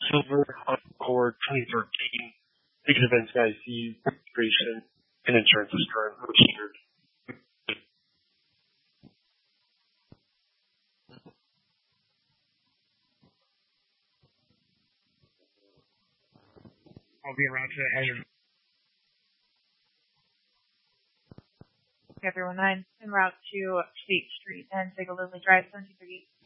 Silver Encore 2013. Ticket events IC registration and insurance is currently registered. I'll be around today. Everyone 9 en route to State Street and Sigel Lily Drive 1738.